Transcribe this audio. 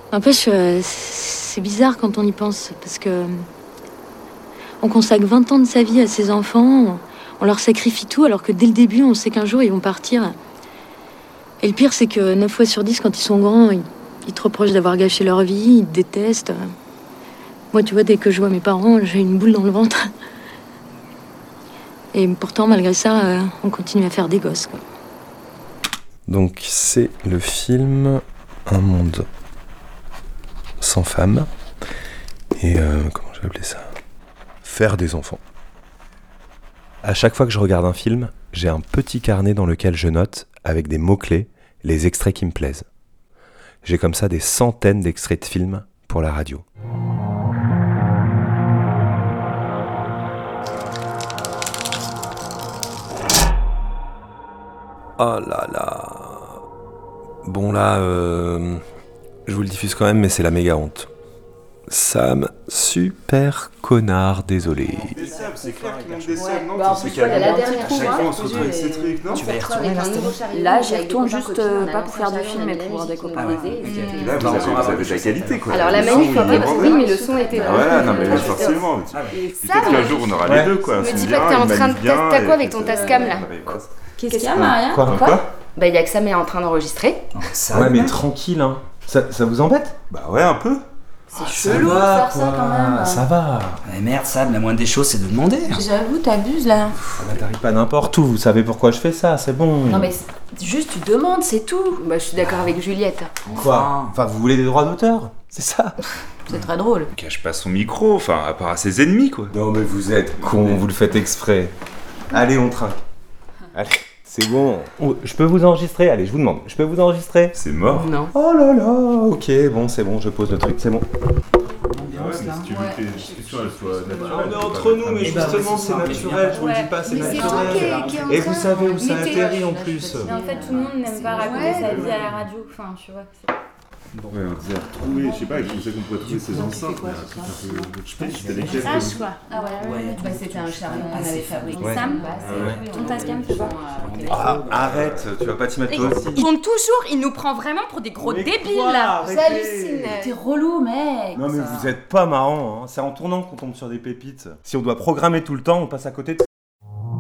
N'empêche, c'est bizarre quand on y pense, parce que on consacre 20 ans de sa vie à ses enfants, on leur sacrifie tout, alors que dès le début, on sait qu'un jour, ils vont partir. Et le pire, c'est que 9 fois sur 10, quand ils sont grands, ils te reprochent d'avoir gâché leur vie, ils te détestent. Moi, tu vois, dès que je vois mes parents, j'ai une boule dans le ventre. Et pourtant, malgré ça, on continue à faire des gosses, quoi. Donc, c'est le film Un monde sans femmes. Et comment j'ai appelé ça ? Faire des enfants. À chaque fois que je regarde un film, j'ai un petit carnet dans lequel je note, avec des mots-clés, les extraits qui me plaisent. J'ai comme ça des centaines d'extraits de films pour la radio. Oh là là. Bon là, je vous le diffuse quand même, mais c'est la méga honte. Sam, super connard, désolé. Des sables, c'est clair qu'il manque des sables, non? Bah, en plus, voilà, la dernière Chaque fois, on se retrouve avec ces trucs, non? Tu vas y retourner là, j'y retourne juste pas pour faire du film, mais pour voir des copains. Là, vous avez de la qualité, quoi. Alors la manif, oui, mais le son était là. Voilà, non, mais forcément. Peut-être qu'un jour, on aura les deux, quoi. Me dis pas que t'es en train de... T'as quoi avec ton Tascam, là? Qu'est-ce qu'il y a, Maria? Quoi? Bah, il y a que Sam est en train d'enregistrer. Ouais, mais tranquille, hein. Ça vous embête? Bah ouais, un peu. C'est chelou de faire ça quand même. Ça va. Mais merde, Sam, la moindre des choses, c'est de demander. J'avoue, t'abuses là. T'arrives pas n'importe où, vous savez pourquoi je fais ça, c'est bon. Non mais juste tu demandes, c'est tout. Bah je suis d'accord avec Juliette. Quoi? Enfin, vous voulez des droits d'auteur? C'est ça? C'est très drôle. On cache pas son micro, enfin, à part à ses ennemis, quoi. Non mais vous êtes con, vous le faites exprès. Allez, on trinque. Allez, c'est bon. Je peux vous enregistrer? Allez, je vous demande. Je peux vous enregistrer? C'est mort. Non. Oh là là, ok, bon, c'est bon, je pose le truc, c'est bon. Si tu veux que les discussions elles soient naturelles. On est entre nous, mais justement, c'est naturel, je vous le dis pas, c'est naturel. Et vous savez où ça atterrit en plus. Mais en fait, tout le monde n'aime pas raconter sa vie à la radio. Enfin, tu vois. Ouais, on disait retrouver, je sais pas, qui sait qu'on pourrait trouver ces enceintes. Je pense que c'était lesquelles. Quoi. Ah ouais. Bah, c'était un chariot qu'on avait fabriqué. Ouais. Sam, ton Tascam, tu vois. Ah, arrête, tu vas pas t'y mettre toi aussi. Il compte toujours, il nous prend vraiment pour des gros débiles là. J'hallucine. T'es relou, mec. Non mais vous êtes pas marrant, hein. C'est en tournant qu'on tombe sur des pépites. Si on doit programmer tout le temps, on passe à côté de